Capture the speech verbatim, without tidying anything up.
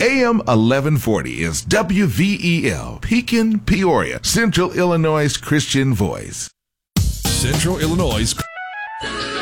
A M eleven forty is W V E L, Pekin, Peoria, Central Illinois' Christian Voice. Central Illinois'